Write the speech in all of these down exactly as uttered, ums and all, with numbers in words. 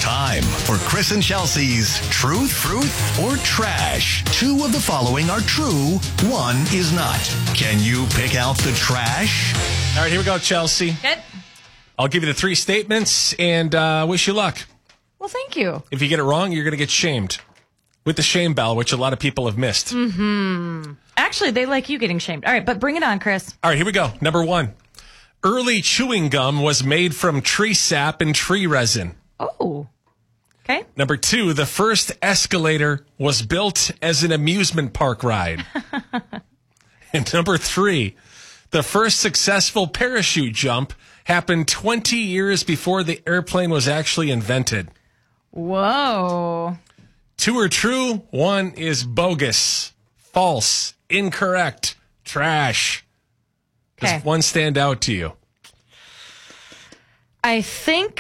Time for Chris and Chelsea's Truth, Truth, or Trash. Two of the following are true, one is not. Can you pick out the trash? All right, here we go, Chelsea. Good. I'll give you the three statements and uh, wish you luck. Well, thank you. If you get it wrong, you're going to get shamed with the shame bell, which a lot of people have missed. Mm-hmm. Actually, they like you getting shamed. All right, but bring it on, Chris. All right, here we go. Number one. Early chewing gum was made from tree sap and tree resin. Oh. Okay. Number two, the first escalator was built as an amusement park ride. And number three, the first successful parachute jump happened twenty years before the airplane was actually invented. Whoa. Two are true, one is bogus, false, incorrect, trash. Does Okay. one stand out to you? I think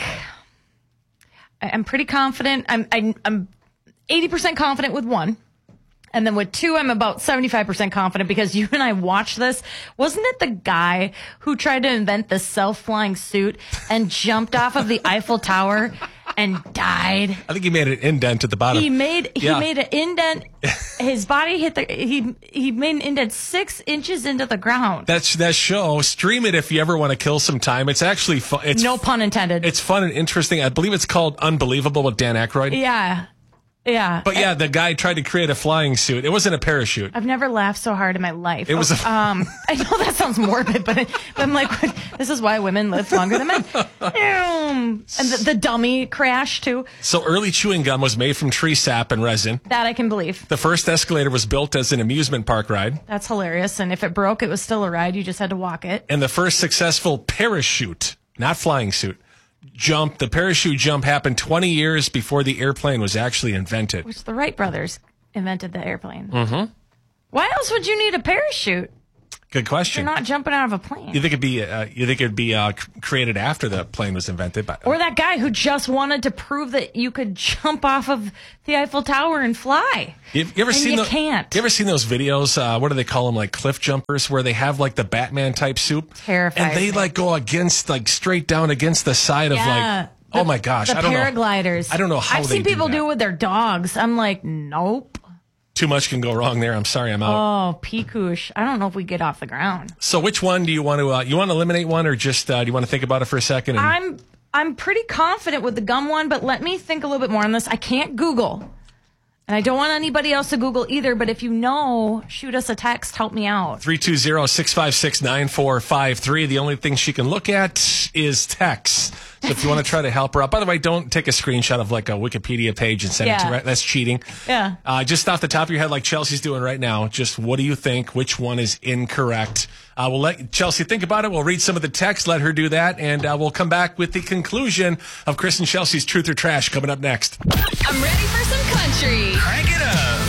I- I'm pretty confident. I'm I'm, I'm eighty percent confident with one. And then with two, I'm about seventy-five percent confident because you and I watched this. Wasn't it the guy who tried to invent the self-flying suit and jumped off of the Eiffel Tower and died? I think he made an indent at the bottom. He made he Yeah. made an indent. His body hit the he he made an indent six inches into the ground. That's that show. Stream it if you ever want to kill some time. It's actually fun. It's No pun intended. It's fun and interesting. I believe it's called Unbelievable with Dan Aykroyd. yeah, yeah. But yeah, the guy tried to create a flying suit. It wasn't a parachute. I've never laughed so hard in my life. It was a- um, I know that sounds morbid, but, but I'm like, what, this is why women live longer than men. Um, and the, the dummy crash too. So early chewing gum was made from tree sap and resin. That I can believe. The first escalator was built as an amusement park ride. That's hilarious. And if it broke, it was still a ride. You just had to walk it. And the first successful parachute, not flying suit, jump, the parachute jump happened twenty years before the airplane was actually invented. Which the Wright brothers invented the airplane. Mm-hmm. Why else would you need a parachute? Good question. You're not jumping out of a plane. You think it'd be uh, you think it'd be uh, c- created after the plane was invented? But, Or that guy who just wanted to prove that you could jump off of the Eiffel Tower and fly. You, you ever and seen you the, can't. You ever seen those videos? Uh, what do they call them? Like cliff jumpers, where they have like the Batman type suit, Terrifies and they me. like go against like straight down against the side of Yeah. like. Oh my gosh! The I don't know. paragliders. I don't know how I've they seen do people that. do it with their dogs. I'm like, nope. Too much can go wrong there. I'm sorry, I'm out. Oh, peekoosh. I don't know if we get off the ground. So, which one do you want to? Uh, you want to eliminate one, or just uh, do you want to think about it for a second? And, I'm I'm pretty confident with the gum one, but let me think a little bit more on this. I can't Google. And I don't want anybody else to Google either, but if you know, shoot us a text, help me out. three two zero, six five six, nine four five three. The only thing she can look at is text. So if you want to try to help her out, by the way, don't take a screenshot of like a Wikipedia page and send it to Yeah. her. That's cheating. Yeah. Uh, just off the top of your head, like Chelsea's doing right now, just what do you think? Which one is incorrect? Uh, we'll let Chelsea think about it. We'll read some of the text, let her do that, and uh, we'll come back with the conclusion of Chris and Chelsea's Truth or Trash coming up next. I'm ready for some country. Crank it up.